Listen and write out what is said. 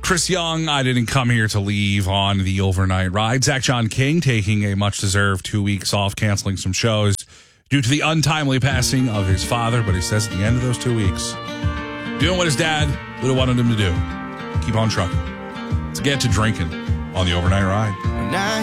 Chris Young, I didn't come here to leave on the overnight ride. Zach John King taking a much-deserved 2 weeks off, canceling some shows due to the untimely passing of his father. But he says at the end of those 2 weeks, doing what his dad would have wanted him to do. Keep on trucking. Let's get to drinking on the overnight ride.